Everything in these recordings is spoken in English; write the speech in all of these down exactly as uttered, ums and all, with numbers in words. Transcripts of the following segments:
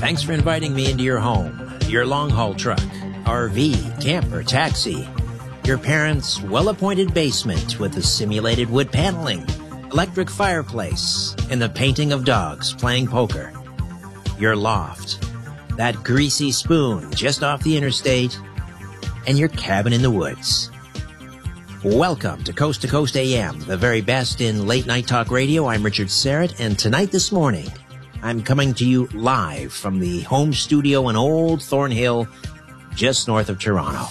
Thanks for inviting me into your home, your long-haul truck, R V, camper, taxi, your parents' well-appointed basement with the simulated wood paneling, electric fireplace, and the painting of dogs playing poker, your loft, that greasy spoon just off the interstate, and your cabin in the woods. Welcome to Coast to Coast A M, the very best in late-night talk radio. I'm Richard Serrett, and tonight this morning, I'm coming to you live from the home studio in Old Thornhill, just north of Toronto.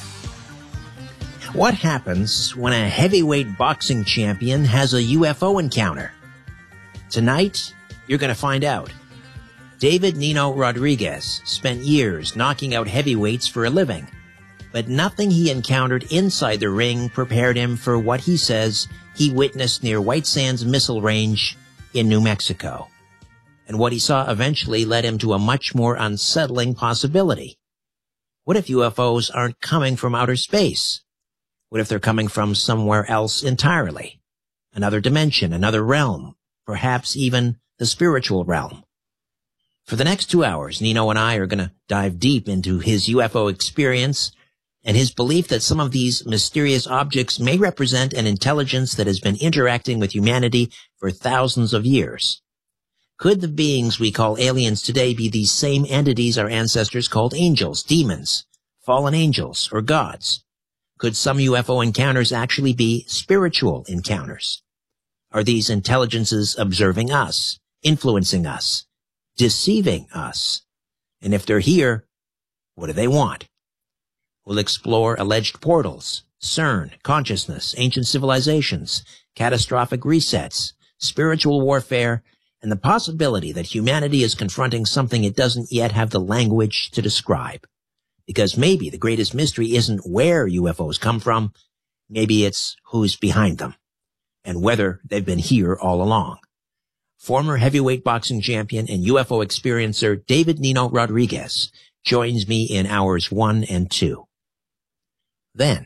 What happens when a heavyweight boxing champion has a U F O encounter? Tonight, you're going to find out. David Nino Rodriguez spent years knocking out heavyweights for a living, but nothing he encountered inside the ring prepared him for what he says he witnessed near White Sands Missile Range in New Mexico. And what he saw eventually led him to a much more unsettling possibility. What if U F Os aren't coming from outer space? What if they're coming from somewhere else entirely? Another dimension, another realm, perhaps even the spiritual realm. For the next two hours, Nino and I are going to dive deep into his U F O experience and his belief that some of these mysterious objects may represent an intelligence that has been interacting with humanity for thousands of years. Could the beings we call aliens today be these same entities our ancestors called angels, demons, fallen angels, or gods? Could some U F O encounters actually be spiritual encounters? Are these intelligences observing us, influencing us, deceiving us? And if they're here, what do they want? We'll explore alleged portals, CERN, consciousness, ancient civilizations, catastrophic resets, spiritual warfare, and the possibility that humanity is confronting something it doesn't yet have the language to describe. Because maybe the greatest mystery isn't where U F Os come from, maybe it's who's behind them, and whether they've been here all along. Former heavyweight boxing champion and U F O experiencer David Nino Rodriguez joins me in hours one and two. Then,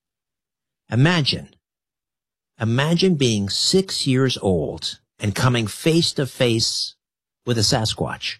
imagine, imagine being six years old and coming face to face with a Sasquatch.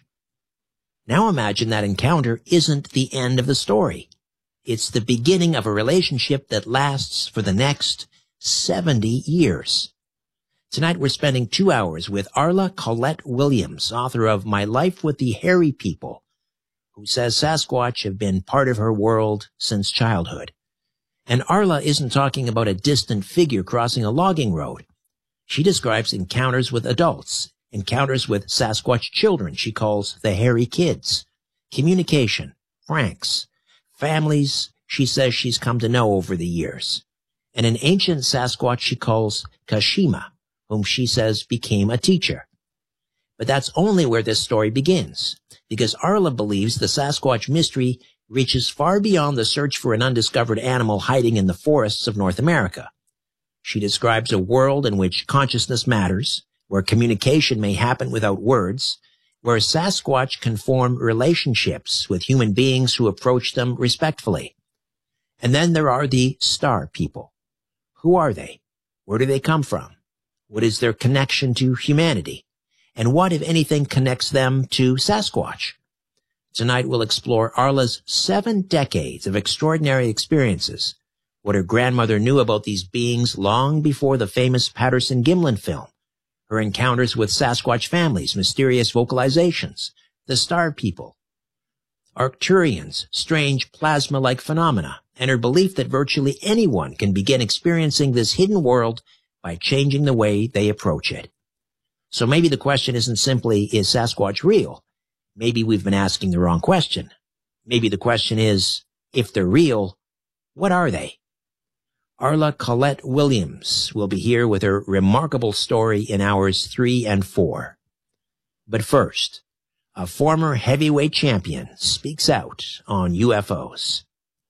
Now imagine that encounter isn't the end of the story. It's the beginning of a relationship that lasts for the next seventy years. Tonight we're spending two hours with Arla Colette Williams, author of My Life with the Hairy People, who says Sasquatch have been part of her world since childhood. And Arla isn't talking about a distant figure crossing a logging road. She describes encounters with adults, encounters with Sasquatch children she calls the hairy kids, communication, pranks, families she says she's come to know over the years, and an ancient Sasquatch she calls Kashima, whom she says became a teacher. But that's only where this story begins, because Arla believes the Sasquatch mystery reaches far beyond the search for an undiscovered animal hiding in the forests of North America. She describes a world in which consciousness matters, where communication may happen without words, where Sasquatch can form relationships with human beings who approach them respectfully. And then there are the star people. Who are they? Where do they come from? What is their connection to humanity? And what, if anything, connects them to Sasquatch? Tonight we'll explore Arla's seven decades of extraordinary experiences, what her grandmother knew about these beings long before the famous Patterson-Gimlin film, her encounters with Sasquatch families, mysterious vocalizations, the star people, Arcturians, strange plasma-like phenomena, and her belief that virtually anyone can begin experiencing this hidden world by changing the way they approach it. So maybe the question isn't simply, is Sasquatch real? Maybe we've been asking the wrong question. Maybe the question is, if they're real, what are they? Arla Colette Williams will be here with her remarkable story in hours three and four. But first, a former heavyweight champion speaks out on U F Os.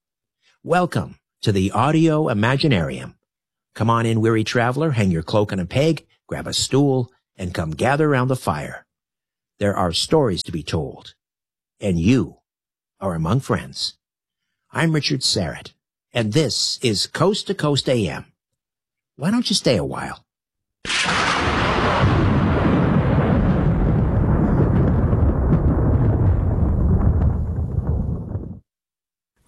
Welcome to the Audio Imaginarium. Come on in, weary traveler, hang your cloak on a peg, grab a stool, and come gather around the fire. There are stories to be told, and you are among friends. I'm Richard Serrett, and this is Coast to Coast A M. Why don't you stay a while?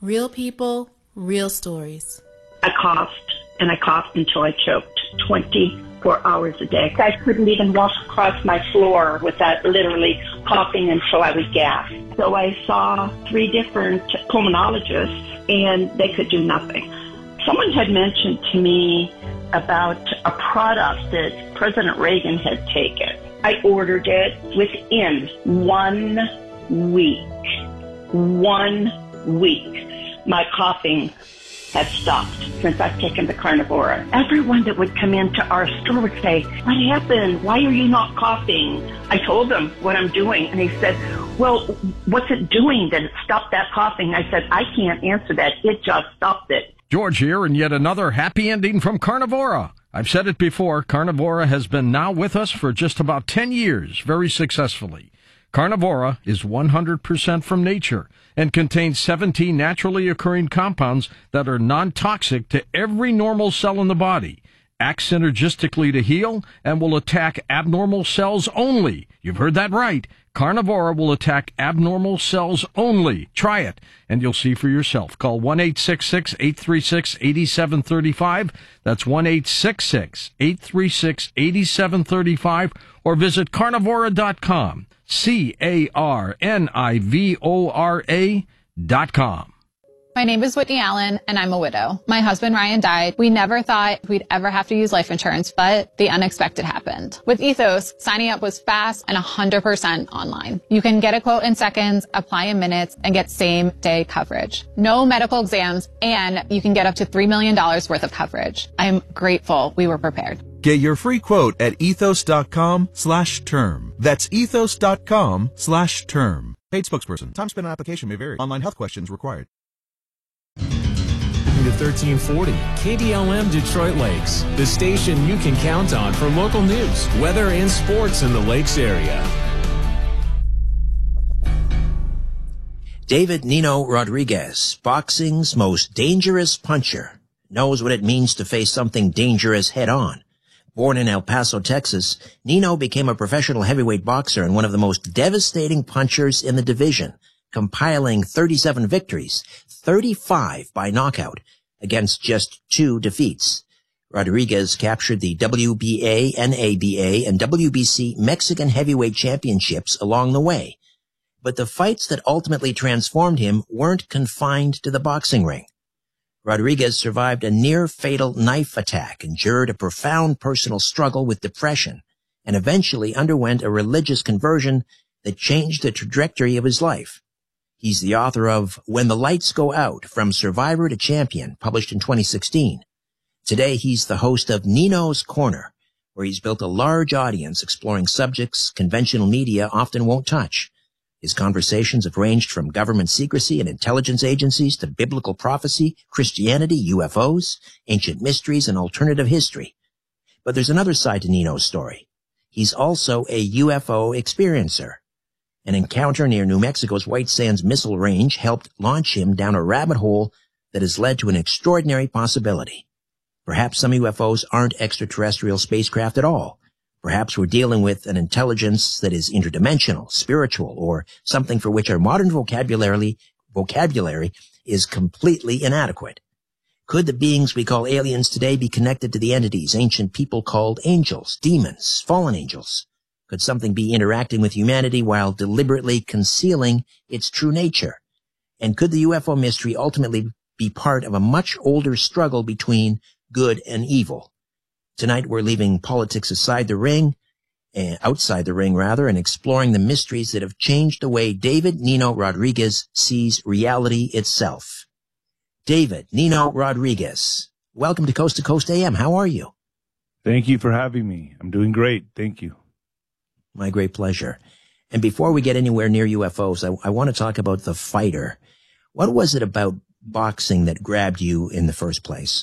Real people, real stories. I coughed, and I coughed until I choked twenty-four hours a day. I couldn't even walk across my floor without literally coughing until I was gasped. So I saw three different pulmonologists, and they could do nothing. Someone had mentioned to me about a product that President Reagan had taken. I ordered it within one week. One week. My coughing had stopped since I've taken the Carnivora. Everyone that would come into our store would say, "What happened? Why are you not coughing?" I told them what I'm doing, and he said, "Well, what's it doing that it stopped that coughing?" I said, "I can't answer that. It just stopped it." George here, and yet another happy ending from Carnivora. I've said it before, Carnivora has been now with us for just about ten years, very successfully. Carnivora is one hundred percent from nature and contains seventeen naturally occurring compounds that are non-toxic to every normal cell in the body, act synergistically to heal, and will attack abnormal cells only. You've heard that right. Carnivora will attack abnormal cells only. Try it, and you'll see for yourself. Call one eight six six, eight three six, eight seven three five. That's one eight six six, eight three six, eight seven three five, or visit carnivora dot com. C A R N I V O R A dot com. My name is Whitney Allen, and I'm a widow. My husband, Ryan, died. We never thought we'd ever have to use life insurance, but the unexpected happened. With Ethos, signing up was fast and one hundred percent online. You can get a quote in seconds, apply in minutes, and get same-day coverage. No medical exams, and you can get up to three million dollars worth of coverage. I'm grateful we were prepared. Get your free quote at ethos.com slash term. That's ethos.com slash term. Paid spokesperson. Time spent on application may vary. Online health questions required. To thirteen forty K D L M Detroit Lakes, the station you can count on for local news, weather, and sports in the Lakes area. David Nino Rodriguez, boxing's most dangerous puncher, knows what it means to face something dangerous head on. Born in El Paso, Texas, Nino became a professional heavyweight boxer and one of the most devastating punchers in the division, compiling thirty-seven victories, thirty-five by knockout, against just two defeats. Rodriguez captured the W B A, N A B A, and W B C Mexican heavyweight championships along the way. But the fights that ultimately transformed him weren't confined to the boxing ring. Rodriguez survived a near-fatal knife attack, endured a profound personal struggle with depression, and eventually underwent a religious conversion that changed the trajectory of his life. He's the author of When the Lights Go Out, From Survivor to Champion, published in twenty sixteen. Today, he's the host of Nino's Corner, where he's built a large audience exploring subjects conventional media often won't touch. His conversations have ranged from government secrecy and intelligence agencies to biblical prophecy, Christianity, U F Os, ancient mysteries, and alternative history. But there's another side to Nino's story. He's also a U F O experiencer. An encounter near New Mexico's White Sands Missile Range helped launch him down a rabbit hole that has led to an extraordinary possibility. Perhaps some U F Os aren't extraterrestrial spacecraft at all. Perhaps we're dealing with an intelligence that is interdimensional, spiritual, or something for which our modern vocabulary, vocabulary is completely inadequate. Could the beings we call aliens today be connected to the entities ancient people called angels, demons, fallen angels? Could something be interacting with humanity while deliberately concealing its true nature? And could the U F O mystery ultimately be part of a much older struggle between good and evil? Tonight we're leaving politics aside the ring, uh, outside the ring rather, and exploring the mysteries that have changed the way David Nino Rodriguez sees reality itself. David Nino Rodriguez, welcome to Coast to Coast A M. How are you? Thank you for having me. I'm doing great. Thank you. My great pleasure. And before we get anywhere near U F Os, I, I want to talk about The Fighter. What was it about boxing that grabbed you in the first place?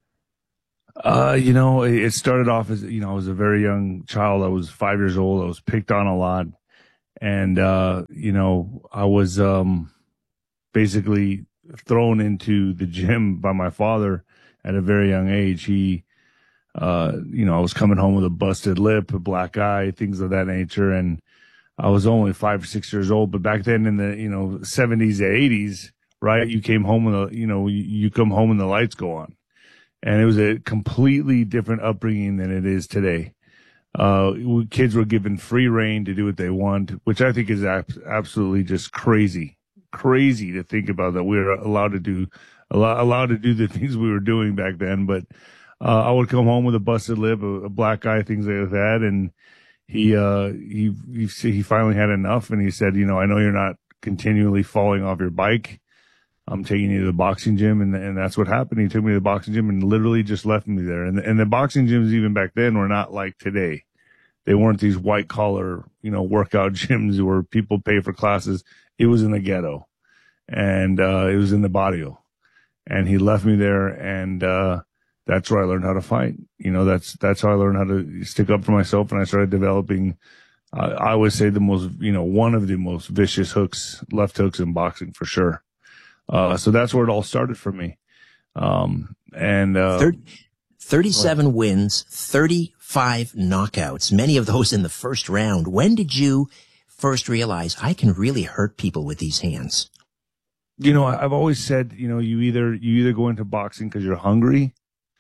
Uh, you know, it started off as, you know, I was a very young child. I was five years old. I was picked on a lot. And, uh, you know, I was, um, basically thrown into the gym by my father at a very young age. He, uh, you know, I was coming home with a busted lip, a black eye, things of that nature. And I was only five or six years old. But back then in the, you know, seventies, eighties, right? You came home and the, you know, you, you come home and the lights go on. And it was a completely different upbringing than it is today. Uh, kids were given free reign to do what they want, which I think is ab- absolutely just crazy, crazy to think about that we were allowed to do, allow, allowed to do the things we were doing back then. But, uh, I would come home with a busted lip, a, a black eye, things like that. And he, uh, he, he, he finally had enough. And he said, you know, I know you're not continually falling off your bike. I'm taking you to the boxing gym. And, and that's what happened. He took me to the boxing gym and literally just left me there. And, and the boxing gyms even back then were not like today. They weren't these white collar, you know, workout gyms where people pay for classes. It was in the ghetto, and, uh, it was in the barrio, and he left me there. And, uh, that's where I learned how to fight. You know, that's, that's how I learned how to stick up for myself. And I started developing, uh, I would say the most, you know, one of the most vicious hooks, left hooks in boxing for sure. Uh, so that's where it all started for me. Um, and, uh, thirty-seven wins, thirty-five knockouts, many of those in the first round. When did you first realize I can really hurt people with these hands? You know, I've always said, you know, you either, you either go into boxing because you're hungry.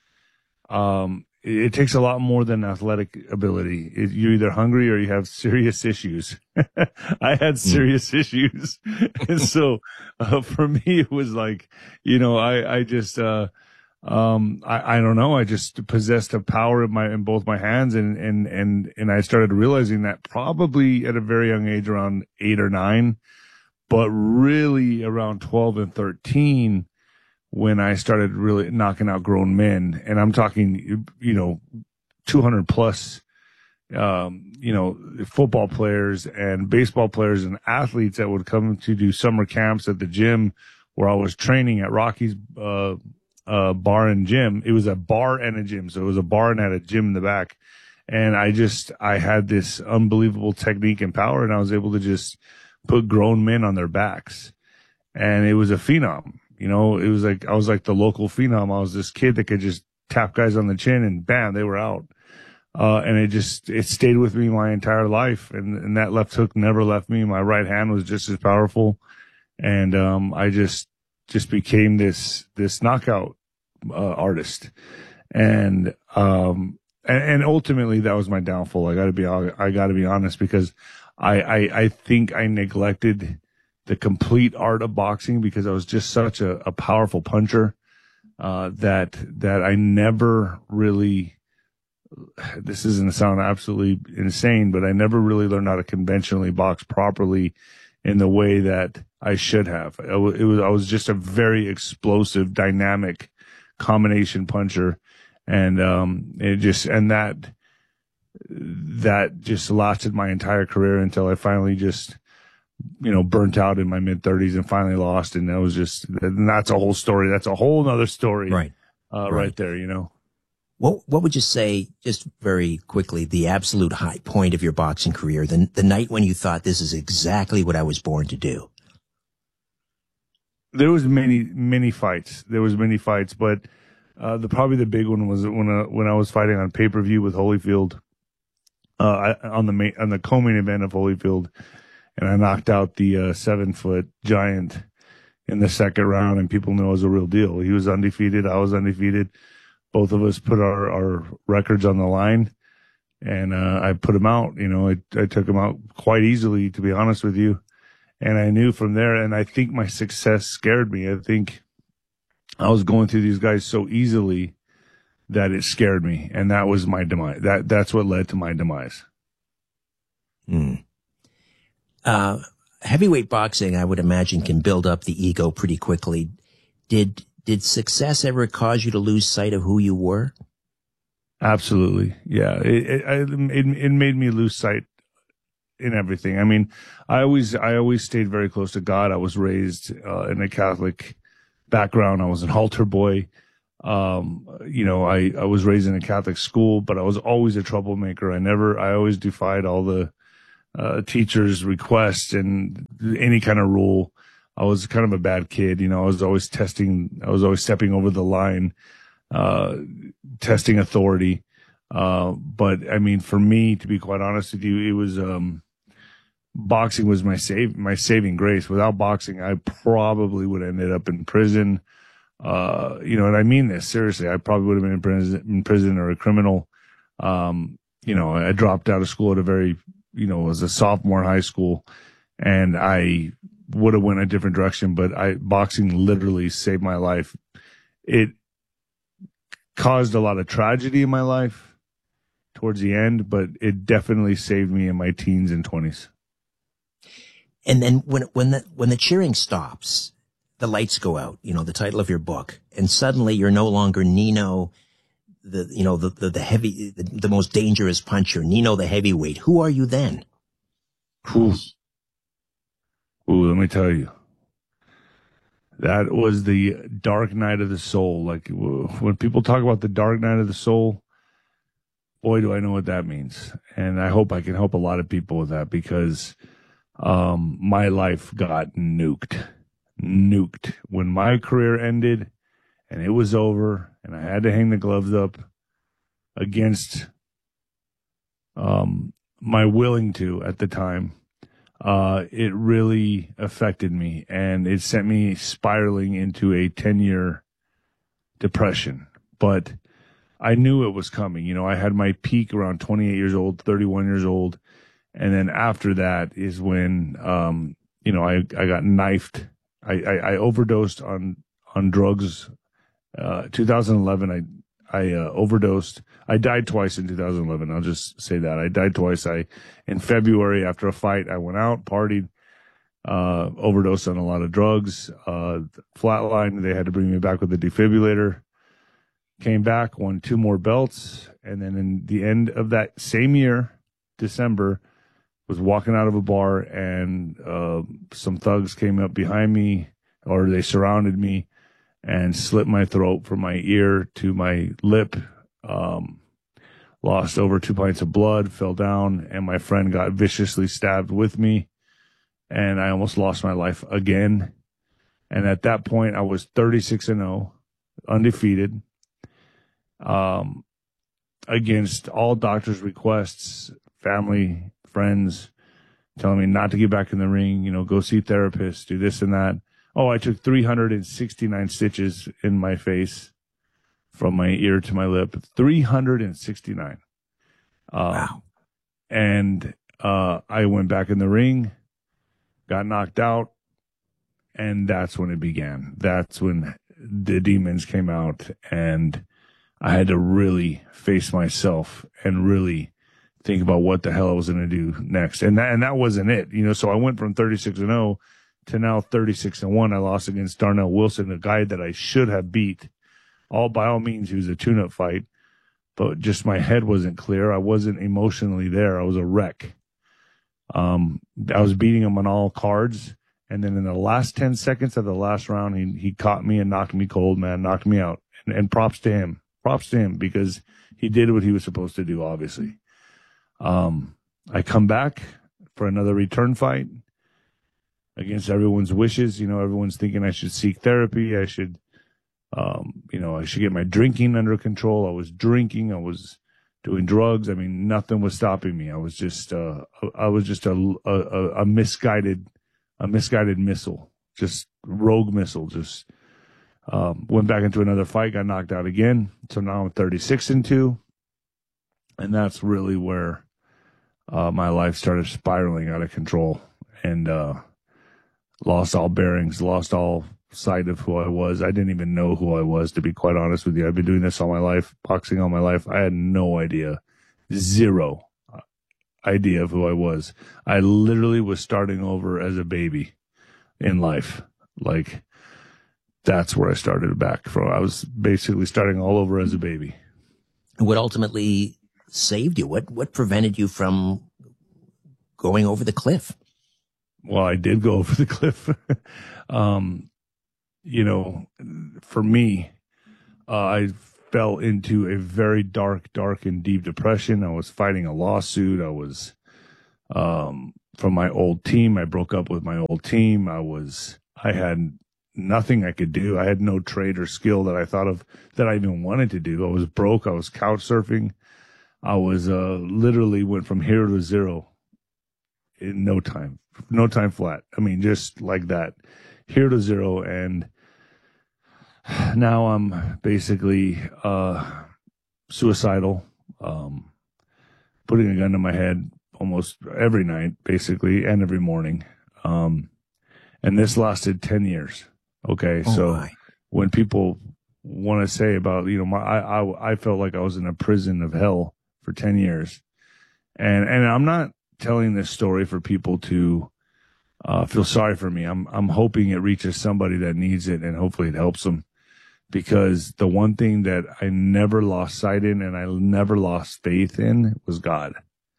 Um, it, it takes a lot more than athletic ability. It, you're either hungry or you have serious issues. I had serious mm. issues. And so, uh, for me, it was like, you know, I, I just, uh, Um, I, I don't know. I just possessed a power in my, in both my hands. And, and, and, and I started realizing that probably at a very young age, around eight or nine, but really around twelve and thirteen, when I started really knocking out grown men. And I'm talking, you know, two hundred plus, um, you know, football players and baseball players and athletes that would come to do summer camps at the gym where I was training at Rocky's, uh, uh, bar and gym. It was a bar and a gym. So it was a bar and had a gym in the back. And I just, I had this unbelievable technique and power, and I was able to just put grown men on their backs. And it was a phenom, you know, it was like, I was like the local phenom. I was this kid that could just tap guys on the chin and bam, they were out. Uh, and it just, it stayed with me my entire life. And, and that left hook never left me. My right hand was just as powerful. And, um, I just, just became this, this knockout, uh, artist. And, um, and, and ultimately that was my downfall. I gotta be, I gotta be honest, because I, I, I think I neglected the complete art of boxing because I was just such a, a powerful puncher, uh, that, that I never really, this is going to sound absolutely insane, but I never really learned how to conventionally box properly in the way that I should have. It was, I was just a very explosive, dynamic combination puncher. And, um, it just, and that, that just lasted my entire career until I finally just, you know, burnt out in my mid thirties and finally lost. And that was just, and that's a whole story. That's a whole nother story. Right. Uh, right. right there, you know. What, what would you say, just very quickly, the absolute high point of your boxing career, the, the night when you thought this is exactly what I was born to do? There was many, many fights. There was many fights, but, uh, the, probably the big one was when, uh, when I was fighting on pay-per-view with Holyfield, uh, I, on the main, on the co-main event of Holyfield, and I knocked out the, uh, seven foot giant in the second round, and people knew it was a real deal. He was undefeated. I was undefeated. Both of us put our, our records on the line, and, uh, I put him out. You know, I, I took him out quite easily, to be honest with you. And I knew from there, and I think my success scared me. I think I was going through these guys so easily that it scared me. And that was my demise. That, that's what led to my demise. Hmm. Uh, heavyweight boxing, I would imagine, can build up the ego pretty quickly. Did, Did success ever cause you to lose sight of who you were? Absolutely. Yeah. It, it, it, it made me lose sight in everything. I mean, I always, I always stayed very close to God. I was raised uh, in a Catholic background. I was an altar boy. Um, you know, I, I was raised in a Catholic school, but I was always a troublemaker. I never, I always defied all the uh, teachers' requests and any kind of rule. I was kind of a bad kid. You know, I was always testing, I was always stepping over the line, uh, testing authority. Uh, but I mean, for me, to be quite honest with you, it was, um, boxing was my save, my saving grace. Without boxing, I probably would have ended up in prison. Uh, you know, and I mean this seriously. I probably would have been in prison, in prison or a criminal. Um, you know, I dropped out of school at a very, you know, as a sophomore in high school, and I would have went a different direction, but I, boxing literally saved my life. It caused a lot of tragedy in my life towards the end, but it definitely saved me in my teens and twenties. And then when, when the, when the cheering stops, the lights go out, you know, the title of your book, and suddenly you're no longer Nino, the, you know, the, the, the heavy, the, the most dangerous puncher, Nino the heavyweight. Who are you then? Ooh. Ooh, let me tell you. That was the dark night of the soul. Like, when people talk about the dark night of the soul, boy, do I know what that means. And I hope I can help a lot of people with that, because um, my life got nuked. Nuked. When my career ended and it was over and I had to hang the gloves up against um, my willing to at the time, Uh, it really affected me, and it sent me spiraling into a ten-year depression. But I knew it was coming. You know, I had my peak around twenty-eight years old, thirty-one years old, and then after that is when, um, you know, I, I got knifed. I, I, I overdosed on on drugs. Uh, two thousand eleven, I I uh, overdosed. I died twice in two thousand eleven. I'll just say that. I died twice. I, in February, after a fight, I went out, partied, uh, overdosed on a lot of drugs, uh, flatlined. They had to bring me back with a defibrillator. Came back, won two more belts. And then in the end of that same year, December, was walking out of a bar, and uh, some thugs came up behind me, or they surrounded me, and slit my throat from my ear to my lip. Um, lost over two pints of blood, fell down, and my friend got viciously stabbed with me, and I almost lost my life again. And at that point, I was thirty-six and oh, undefeated, um, against all doctors' requests, family, friends, telling me not to get back in the ring, you know, go see therapists, do this and that. Oh, I took three hundred sixty-nine stitches in my face from my ear to my lip. three hundred sixty-nine. Um, Wow. And uh, I went back in the ring, got knocked out, and that's when it began. That's when the demons came out, and I had to really face myself and really think about what the hell I was going to do next. And that, and that wasn't it. You know, so I went from thirty-six and oh to now thirty-six and one. I lost against Darnell Wilson, a guy that I should have beat. All by all means, he was a tune-up fight, but just my head wasn't clear. I wasn't emotionally there. I was a wreck. Um, I was beating him on all cards, and then in the last ten seconds of the last round, he he caught me and knocked me cold, man, knocked me out. And, and props to him, props to him, because he did what he was supposed to do, obviously. Um, I come back for another return fight against everyone's wishes. You know, everyone's thinking I should seek therapy. I should, um, you know, I should get my drinking under control. I was drinking. I was doing drugs. I mean, nothing was stopping me. I was just, uh, I was just a, a, a misguided, a misguided missile, just rogue missile. Just, um, went back into another fight, got knocked out again. So now I'm thirty-six and two. And that's really where, uh, my life started spiraling out of control, and, uh, lost all bearings, lost all sight of who I was. I didn't even know who I was, to be quite honest with you. I've been doing this all my life, boxing all my life. I had no idea, zero idea of who I was. I literally was starting over as a baby in life. Like, that's where I started back from. I was basically starting all over as a baby. What ultimately saved you? What, what prevented you from going over the cliff? Well, I did go over the cliff. um, you know, for me, uh, I fell into a very dark, dark and deep depression. I was fighting a lawsuit. I was, um, from my old team. I broke up with my old team. I was, I had nothing I could do. I had no trade or skill that I thought of that I even wanted to do. I was broke. I was couch surfing. I was, uh, literally went from hero to zero in no time, no time flat. I mean, just like that, here to zero. And now I'm basically uh, suicidal, um, putting a gun to my head almost every night, basically, and every morning. Um, and this lasted ten years. Okay. Oh, so my. when people want to say about, you know, my, I, I, I felt like I was in a prison of hell for ten years. And, and I'm not telling this story for people to, uh, feel sorry for me. I'm, I'm hoping it reaches somebody that needs it, and hopefully it helps them, because the one thing that I never lost sight in and I never lost faith in was God.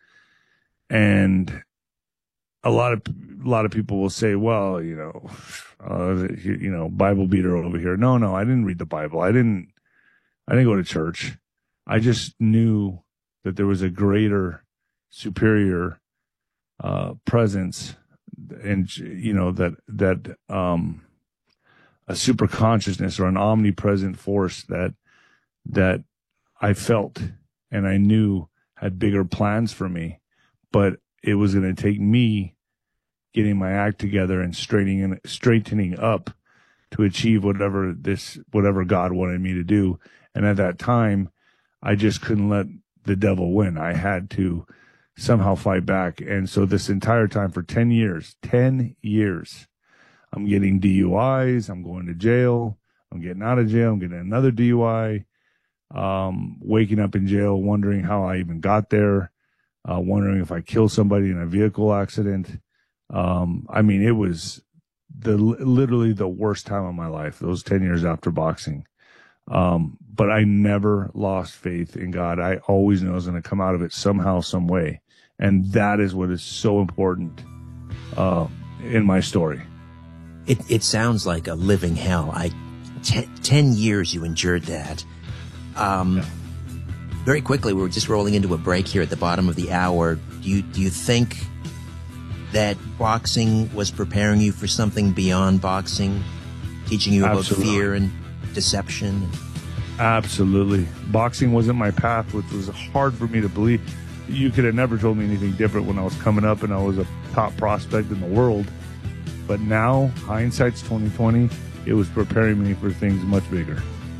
And a lot of, a lot of people will say, well, you know, uh, you know, Bible beater over here. No, no, I didn't read the Bible. I didn't, I didn't go to church. I just knew that there was a greater, superior, uh, presence, and, you know, that, that, um, a super consciousness or an omnipresent force that, that I felt and I knew had bigger plans for me, but it was going to take me getting my act together and straightening, straightening up to achieve whatever this, whatever God wanted me to do. And at that time, I just couldn't let the devil win. I had to somehow fight back. And so this entire time for ten years, ten years, I'm getting D U Is. I'm going to jail. I'm getting out of jail. I'm getting another D U I, um, waking up in jail, wondering how I even got there, uh, wondering if I killed somebody in a vehicle accident. Um, I mean, it was the literally the worst time of my life, those ten years after boxing. Um, but I never lost faith in God. I always knew I was going to come out of it somehow, some way. And that is what is so important, uh, in my story. It, it sounds like a living hell. I, ten, ten years you endured that. Um, yeah. Very quickly, we're just rolling into a break here at the bottom of the hour. Do you, do you think that boxing was preparing you for something beyond boxing, teaching you Absolutely. about fear and deception? Absolutely. Boxing wasn't my path, which was hard for me to believe. You could have never told me anything different when I was coming up and I was a top prospect in the world. But now, hindsight's twenty twenty, it was preparing me for things much bigger.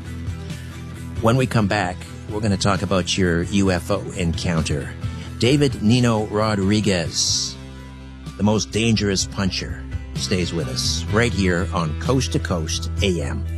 When we come back, we're going to talk about your U F O encounter. David Nino Rodriguez, the most dangerous puncher, stays with us right here on Coast to Coast A M.